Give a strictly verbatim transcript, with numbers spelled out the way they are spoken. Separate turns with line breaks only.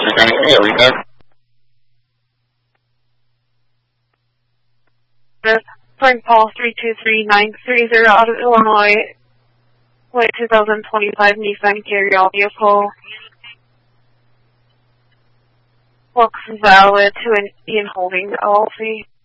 Yeah, we have.
Frank Paul three two three nine three zero out of Illinois. Late two thousand twenty-five Nissan carry-all vehicle. Looks valid to an Ian Holdings L L C.